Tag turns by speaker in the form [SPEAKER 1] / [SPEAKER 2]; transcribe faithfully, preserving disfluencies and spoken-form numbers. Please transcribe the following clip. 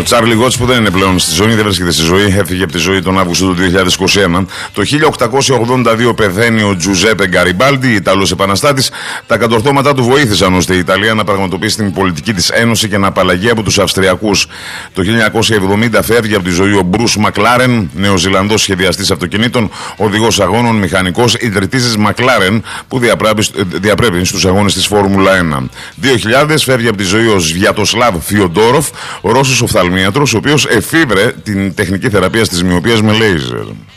[SPEAKER 1] Τσάρλι Γότς, που δεν είναι πλέον στη ζωή, δεν βρίσκεται στη ζωή, έφυγε από τη ζωή τον Αύγουστο του δύο χιλιάδες είκοσι ένα. Το χίλια οκτακόσια ογδόντα δύο πεθαίνει ο Τζουζέπε Γκαριμπάλντι, Ιταλός επαναστάτης. Τα κατορθώματά του βοήθησαν ώστε η Ιταλία να πραγματοποιήσει την πολιτική της ένωση και να απαλλαγεί από τους Αυστριακούς. Το χίλια εννιακόσια εβδομήντα φεύγει από τη ζωή ο Μπρους Μακλάρεν, Νεοζηλανδός σχεδιαστής αυτοκινήτων, οδηγός αγώνων, μηχανικός ιδρυτής Μακλάρεν, που διαπρέπει στους αγώνες της Φόρμουλα ένα. δύο χιλιάδες φεύγει από τη ζωή ο Σβιατοσλάβ Φιοντόροφ, ο Ρώσος οφθαλμίατρος, ο οποίος εφήβρε την τεχνική θεραπεία της μυοπίας με λέιζερ.